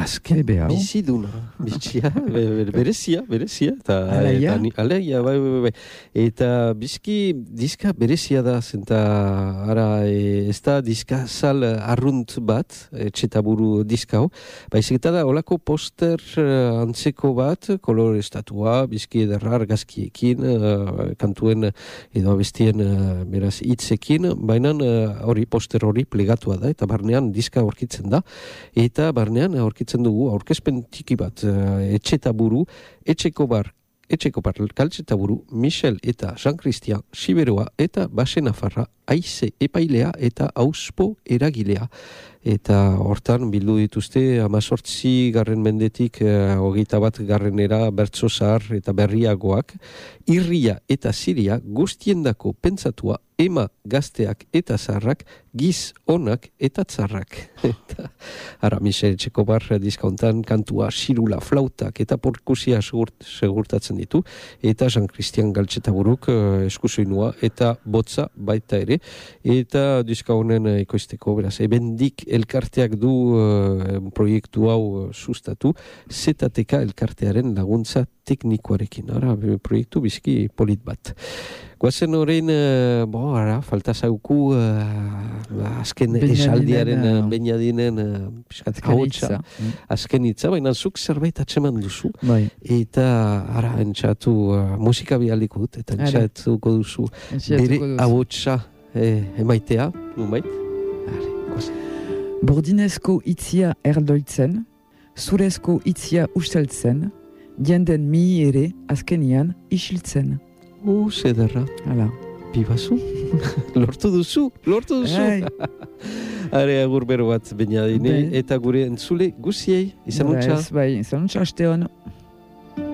azken biziduna, bitxia, berezia, eta aleia, bai. Eta bizki diska berezia da, zenta, ez da diska sal arrunt bat, etxetaburu diska hau, baizik eta da, olako poster antzeko bat, kolor estatua, bizki ederra argazkiekin, kantuen edo abestien beraz hitzekin, baina hori poster hori plegatua da, eta barnean diska aurkitzen da, eta barnean aurkitzen dugu aurkezpen txiki bat, etxetaburu, etxeko bar kaltzetaburu, Michel eta Jean-Christian Siberoa eta Base Nafarra, Aize epailea eta Auspo eragilea. Eta hortan bildu dituzte 18 garren mendetik 21 garrenera bertso zahar eta berriagoak, irria eta ziria guztiendako pentsatua, ema gazteak eta zaharrak, giz onak eta tzarrak. Eta Michel Etxekobar diskauntan kantua, xirula, flautak eta porkusia segurtatzen ditu, eta Jean-Christian Galtzetaburuk eskusoinua eta botza baita ere, eta diska honen ekoizteko, beraz, ebendik elkarteak du proiektu hau sustatu, ZTK elkartearen laguntza teknikoarekin. Proiektu bizki polit bat. Guazen horrein, falta zauku azken esaldiaren Beñadinen ahotsa, azken hitza, baina zuk zerbait atseman duzu, eta entxatu musika bialiko dut, eta entxatuko duzu bere ahotsa emaitea, nunbait? Bordinezko itzia erdoitzen, zurezko itzia usteltzen, jenden mi ere azkenian isiltzen. Zederra. Bibazu? Lortu duzu. Are agur bero bat Beñadine, eta gure entzule guziei, izan untxa. Izan untxa, aste hon.